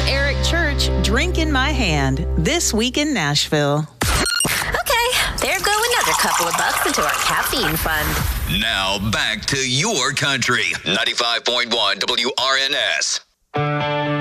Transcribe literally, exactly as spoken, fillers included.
Eric Church, Drink in My Hand, this week in Nashville. Okay, there go another couple of bucks into our caffeine fund. Now back to your country. ninety-five point one W R N S.